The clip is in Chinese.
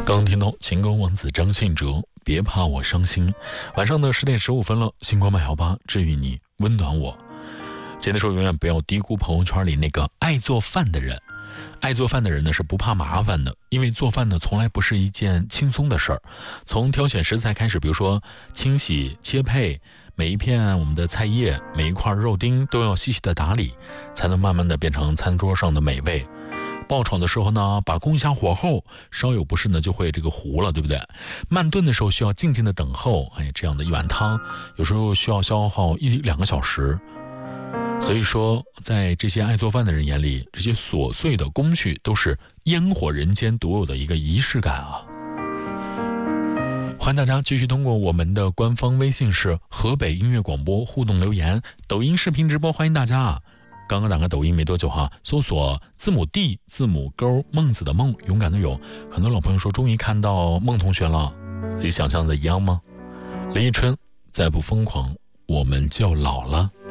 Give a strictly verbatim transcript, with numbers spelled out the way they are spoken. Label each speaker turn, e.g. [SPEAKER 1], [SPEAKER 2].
[SPEAKER 1] 刚听到情歌王子张信哲，别怕我伤心。晚上的十点十五分了，星光慢摇吧，治愈你，温暖我。记得说，永远不要低估朋友圈里那个爱做饭的人。爱做饭的人呢是不怕麻烦的，因为做饭呢从来不是一件轻松的事儿。从挑选食材开始，比如说清洗、切配，每一片我们的菜叶，每一块肉丁都要细细的打理，才能慢慢的变成餐桌上的美味。爆炒的时候呢，把控一下火候，稍有不慎呢就会这个糊了，对不对？慢炖的时候需要静静的等候，哎，这样的一碗汤有时候需要消耗一两个小时。所以说，在这些爱做饭的人眼里，这些琐碎的工序都是烟火人间独有的一个仪式感啊！欢迎大家继续通过我们的官方微信是河北音乐广播互动留言，抖音视频直播，欢迎大家啊！刚刚打开抖音没多久哈，搜索字母 D 字母勾孟子的孟，勇敢的勇。很多老朋友说终于看到孟同学了，你想象的一样吗？林依春，再不疯狂我们就老了。